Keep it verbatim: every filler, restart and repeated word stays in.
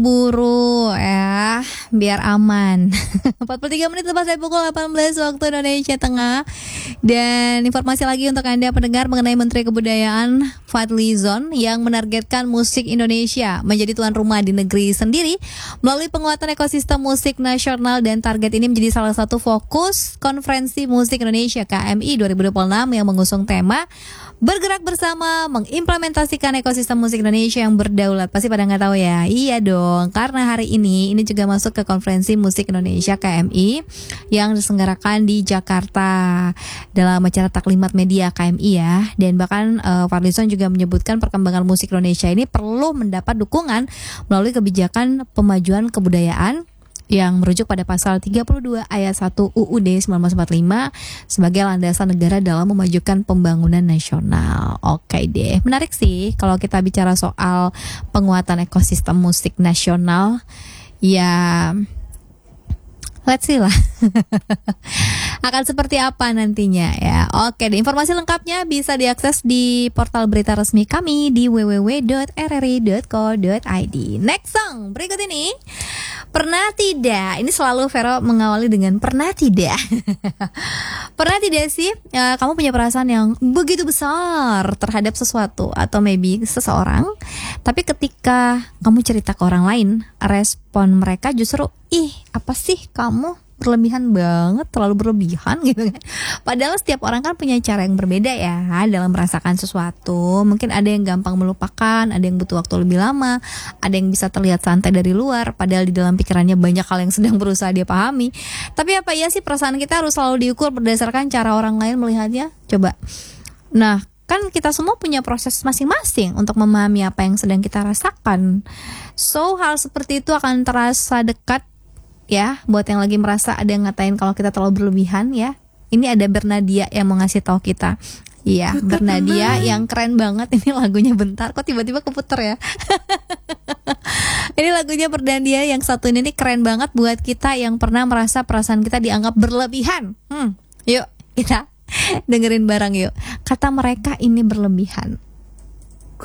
buru ya, biar aman. empat puluh tiga menit lepas dari pukul delapan belas waktu Indonesia Tengah. Dan informasi lagi untuk Anda pendengar mengenai Menteri Kebudayaan Fadlizon yang menargetkan musik Indonesia menjadi tuan rumah di negeri sendiri melalui penguatan ekosistem musik nasional, dan target ini menjadi salah satu fokus Konferensi Musik Indonesia K M I dua ribu dua puluh enam yang mengusung tema bergerak bersama mengimplementasikan ekosistem musik Indonesia yang berdaulat. Pasti pada nggak tahu ya? Iya dong, karena hari ini ini juga masuk ke Konferensi Musik Indonesia K M I yang diselenggarakan di Jakarta dalam acara Taklimat Media K M I ya. Dan bahkan uh, Fadlizon juga menyebutkan perkembangan musik Indonesia ini perlu mendapat dukungan melalui kebijakan pemajuan kebudayaan yang merujuk pada pasal tiga puluh dua ayat satu U U D seribu sembilan ratus empat puluh lima sebagai landasan negara dalam memajukan pembangunan nasional. Oke deh, menarik sih kalau kita bicara soal penguatan ekosistem musik nasional. Ya, let's see lah akan seperti apa nantinya ya. Oke deh, informasi lengkapnya bisa diakses di portal berita resmi kami di w w w dot r r i dot co dot i d. Next song berikut ini, pernah tidak? Ini selalu Vero mengawali dengan pernah tidak. Pernah tidak sih ya, kamu punya perasaan yang begitu besar terhadap sesuatu atau maybe seseorang, tapi ketika kamu cerita ke orang lain, respon mereka justru, ih apa sih kamu berlebihan banget, terlalu berlebihan gitu kan. Padahal setiap orang kan punya cara yang berbeda ya dalam merasakan sesuatu. Mungkin ada yang gampang melupakan, ada yang butuh waktu lebih lama, ada yang bisa terlihat santai dari luar, padahal di dalam pikirannya banyak hal yang sedang berusaha dia pahami. Tapi apa ya sih, perasaan kita harus selalu diukur berdasarkan cara orang lain melihatnya? Coba. Nah, kan kita semua punya proses masing-masing untuk memahami apa yang sedang kita rasakan. So, hal seperti itu akan terasa dekat ya, buat yang lagi merasa ada yang ngatain kalau kita terlalu berlebihan ya. Ini ada Bernadia yang mau ngasih tahu kita. Iya, Bernadia yang keren banget. Ini lagunya bentar, kok tiba-tiba keputer ya. Ini lagunya Bernadia yang satu ini nih keren banget buat kita yang pernah merasa perasaan kita dianggap berlebihan. Hmm, yuk kita dengerin bareng yuk. Kata mereka ini berlebihan.